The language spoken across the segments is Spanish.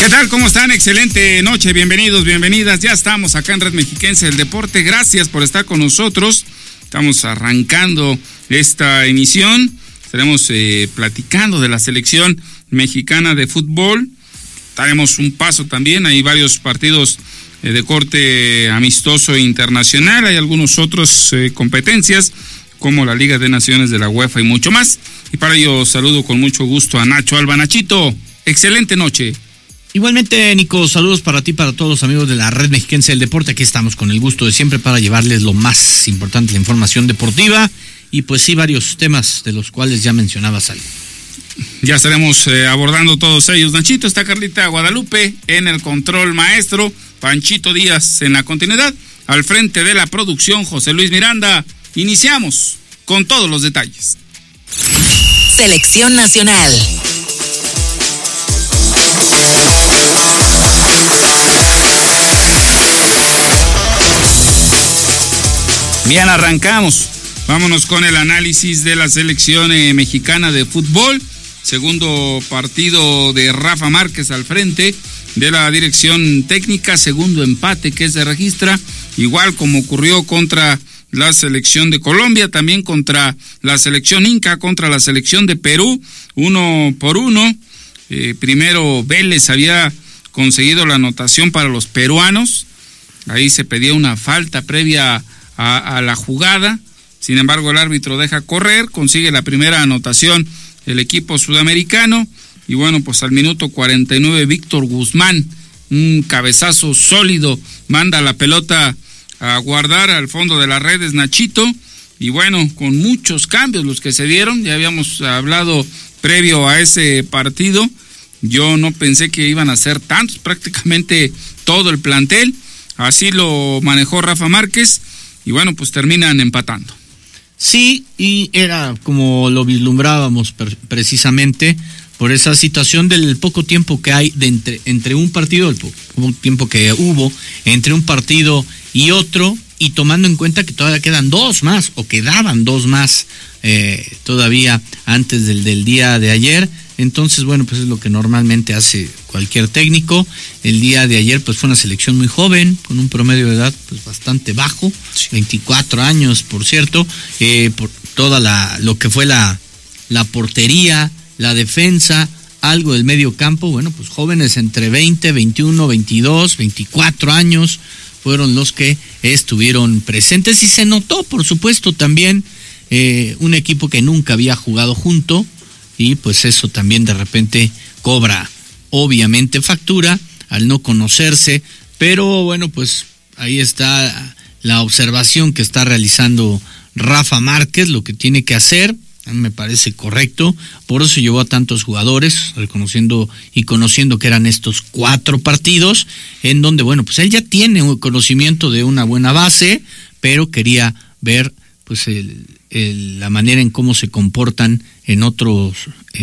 ¿Qué tal? ¿Cómo están? Excelente noche, bienvenidos, bienvenidas. Ya estamos acá en Red Mexiquense del Deporte. Gracias por estar con nosotros. Estamos arrancando esta emisión. Estaremos platicando de la selección mexicana de fútbol. Daremos un paso también. Hay varios partidos de corte amistoso e internacional. Hay algunos otros competencias como la Liga de Naciones de la UEFA y mucho más. Y para ello saludo con mucho gusto a Nacho Alba. Nachito, excelente noche. Igualmente, Nico, saludos para ti, para todos los amigos de la Red Mexiquense del Deporte. Aquí estamos con el gusto de siempre para llevarles lo más importante, la información deportiva y pues sí, varios temas de los cuales ya mencionabas algo. Ya estaremos abordando todos ellos. Nachito, está Carlita Guadalupe en el control maestro, Panchito Díaz en la continuidad, al frente de la producción José Luis Miranda. Iniciamos con todos los detalles. Selección Nacional. Bien, arrancamos. Vámonos con el análisis de la selección mexicana de fútbol. Segundo partido de Rafa Márquez al frente de la dirección técnica. Segundo empate que se registra, igual como ocurrió contra la selección de Colombia, también contra la selección Inca, contra la selección de Perú, 1-1. Primero Vélez había conseguido la anotación para los peruanos. Ahí se pedía una falta previa a la jugada. Sin embargo, el árbitro deja correr, consigue la primera anotación el equipo sudamericano. Y bueno, pues al minuto 49, Víctor Guzmán, un cabezazo sólido, manda la pelota a guardar al fondo de las redes, Nachito. Y bueno, con muchos cambios los que se dieron, ya habíamos hablado previo a ese partido. Yo no pensé que iban a ser tantos, prácticamente todo el plantel. Así lo manejó Rafa Márquez. Y bueno, pues terminan empatando. Sí, y era como lo vislumbrábamos precisamente por esa situación del poco tiempo que hay entre un partido, el poco tiempo que hubo entre un partido y otro, y tomando en cuenta que todavía quedan dos más, o quedaban dos más todavía antes del día de ayer. Entonces, bueno, pues es lo que normalmente hace cualquier técnico. El día de ayer, pues fue una selección muy joven, con un promedio de edad pues bastante bajo, 24 años, por cierto, por toda lo que fue la portería, la defensa, algo del medio campo. Bueno, pues jóvenes entre 20, 21, 22, 24 años fueron los que estuvieron presentes, y se notó, por supuesto, también un equipo que nunca había jugado junto. Y pues eso también de repente cobra obviamente factura al no conocerse, pero bueno, pues ahí está la observación que está realizando Rafa Márquez, lo que tiene que hacer, me parece correcto. Por eso llevó a tantos jugadores, reconociendo y conociendo que eran estos 4 partidos, en donde bueno, pues él ya tiene un conocimiento de una buena base, pero quería ver pues la manera en cómo se comportan en otros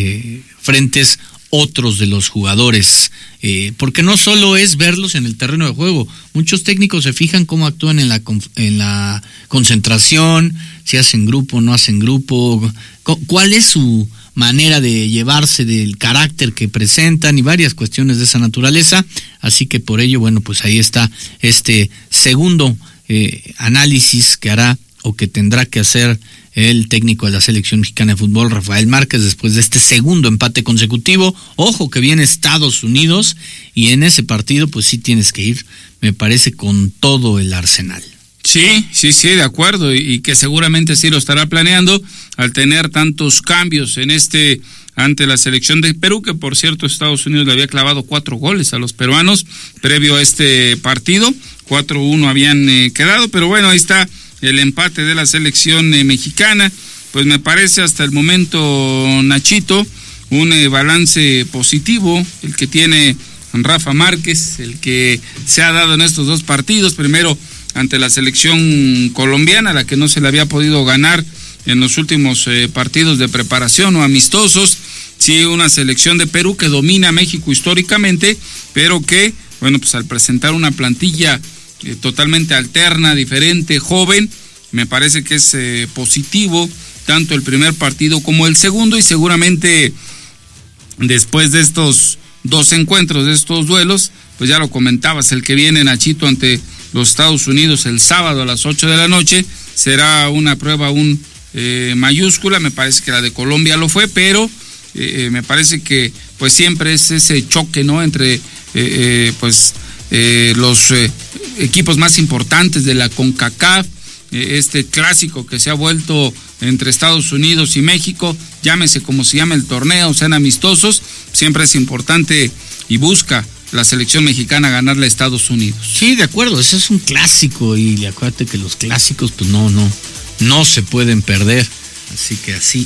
frentes otros de los jugadores, porque no solo es verlos en el terreno de juego. Muchos técnicos se fijan cómo actúan en la concentración, si hacen grupo, no hacen grupo, cuál es su manera de llevarse, del carácter que presentan y varias cuestiones de esa naturaleza. Así que por ello, bueno, pues ahí está este segundo análisis que hará o que tendrá que hacer el técnico de la selección mexicana de fútbol, Rafael Márquez, después de este segundo empate consecutivo. Ojo que viene Estados Unidos, y en ese partido pues sí tienes que ir, me parece, con todo el arsenal. Sí, de acuerdo, y que seguramente sí lo estará planeando al tener tantos cambios ante la selección de Perú, que por cierto Estados Unidos le había clavado 4 goles a los peruanos previo a este partido. 4-1 habían quedado, pero bueno, ahí está el empate de la selección mexicana. Pues me parece hasta el momento, Nachito, un balance positivo el que tiene Rafa Márquez, el que se ha dado en estos 2 partidos. Primero ante la selección colombiana, a la que no se le había podido ganar en los últimos partidos de preparación o amistosos. Sí, una selección de Perú que domina a México históricamente, pero que, bueno, pues al presentar una plantilla totalmente alterna, diferente, joven, me parece que es positivo tanto el primer partido como el segundo, y seguramente después de estos 2 encuentros de estos duelos, pues ya lo comentabas, el que viene, Nachito, ante los Estados Unidos el sábado a las 8 de la noche, será una prueba mayúscula. Me parece que la de Colombia lo fue, pero me parece que pues siempre es ese choque, ¿no?, entre los equipos más importantes de la CONCACAF, este clásico que se ha vuelto entre Estados Unidos y México, llámese como se llame el torneo, sean amistosos, siempre es importante y busca la selección mexicana ganarle a Estados Unidos. Sí, de acuerdo, ese es un clásico y acuérdate que los clásicos pues no se pueden perder, así que así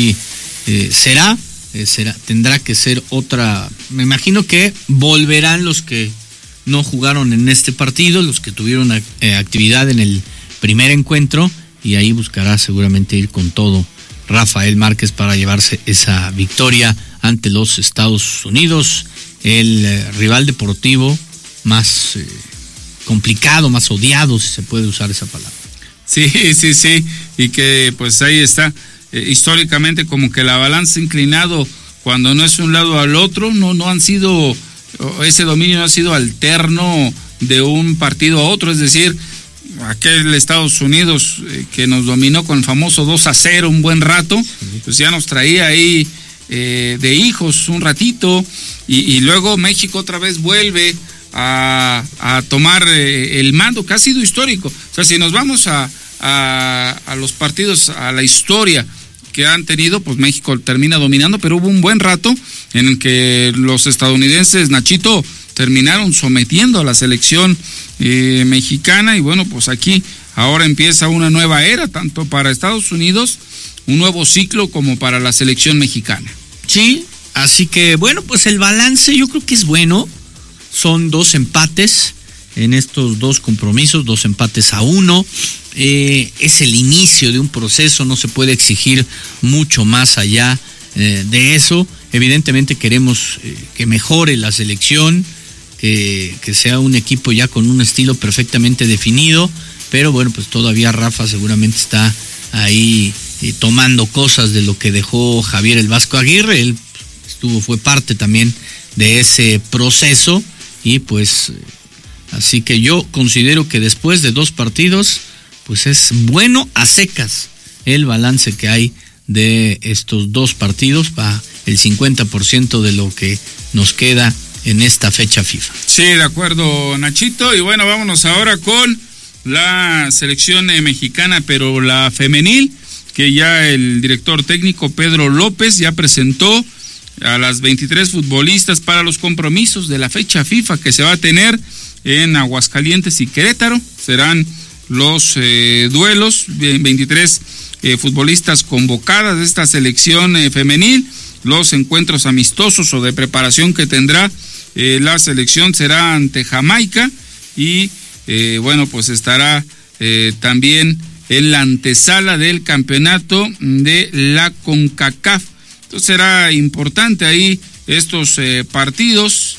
será, tendrá que ser otra. Me imagino que volverán los que no jugaron en este partido, los que tuvieron actividad en el primer encuentro, y ahí buscará seguramente ir con todo Rafael Márquez para llevarse esa victoria ante los Estados Unidos, el rival deportivo más complicado, más odiado, si se puede usar esa palabra. Sí, y que pues ahí está, históricamente como que la balanza inclinado cuando no es un lado al otro, no han sido, ese dominio no ha sido alterno de un partido a otro, es decir, aquel Estados Unidos que nos dominó con el famoso 2-0 un buen rato, pues ya nos traía ahí de hijos un ratito, y luego México otra vez vuelve a tomar el mando, que ha sido histórico. O sea, si nos vamos a los partidos, a la historia que han tenido, pues México termina dominando, pero hubo un buen rato en el que los estadounidenses, Nachito, terminaron sometiendo a la selección mexicana, y bueno, pues aquí ahora empieza una nueva era, tanto para Estados Unidos, un nuevo ciclo, como para la selección mexicana. Sí, así que bueno, pues el balance yo creo que es bueno, son 2 empates en estos 2 compromisos, 2 empates a 1, es el inicio de un proceso, no se puede exigir mucho más allá de eso. Evidentemente queremos que mejore la selección, que sea un equipo ya con un estilo perfectamente definido, pero bueno, pues todavía Rafa seguramente está ahí tomando cosas de lo que dejó Javier el Vasco Aguirre. Él fue parte también de ese proceso, y pues así que yo considero que después de 2 partidos pues es bueno a secas el balance que hay de estos 2 partidos, para el 50% de lo que nos queda en esta fecha FIFA. Sí, de acuerdo, Nachito. Y bueno, vámonos ahora con la selección mexicana, pero la femenil, que ya el director técnico Pedro López ya presentó a las 23 futbolistas para los compromisos de la fecha FIFA que se va a tener en Aguascalientes y Querétaro. Serán los duelos, 23 futbolistas convocadas de esta selección femenil. Los encuentros amistosos o de preparación que tendrá la selección será ante Jamaica, y bueno, pues estará también en la antesala del campeonato de la CONCACAF. Entonces será importante ahí estos partidos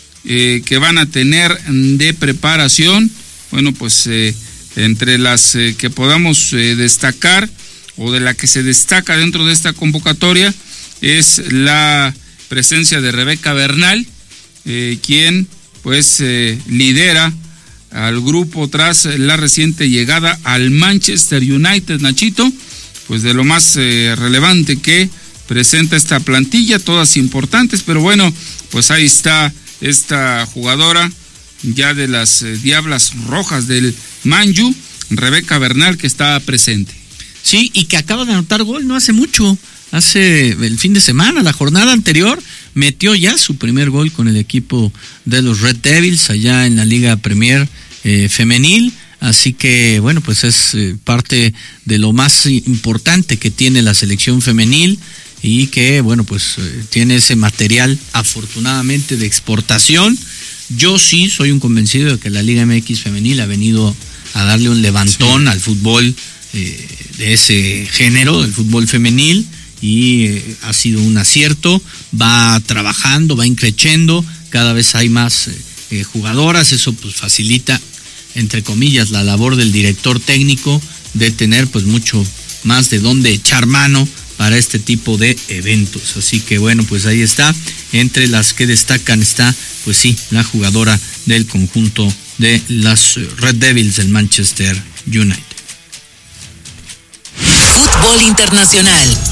que van a tener de preparación. Bueno, pues entre las que podamos destacar, o de la que se destaca dentro de esta convocatoria, es la presencia de Rebeca Bernal, quien pues lidera al grupo tras la reciente llegada al Manchester United, Nachito, pues de lo más relevante que presenta esta plantilla, todas importantes, pero bueno, pues ahí está esta jugadora ya de las Diablas Rojas del Man U, Rebeca Bernal, que está presente. Sí, y que acaba de anotar gol no hace mucho, hace el fin de semana, la jornada anterior, metió ya su primer gol con el equipo de los Red Devils allá en la Liga Premier femenil, así que bueno, pues es parte de lo más importante que tiene la selección femenil, y que bueno, pues tiene ese material afortunadamente de exportación. Yo sí soy un convencido de que la Liga MX femenil ha venido a darle un levantón al fútbol de ese género, el fútbol femenil, y ha sido un acierto. Va trabajando, va increciendo, cada vez hay más jugadoras. Eso pues facilita, entre comillas, la labor del director técnico de tener pues mucho más de dónde echar mano para este tipo de eventos. Así que bueno, pues ahí está. Entre las que destacan está, pues sí, la jugadora del conjunto de las Red Devils del Manchester United. Fútbol internacional.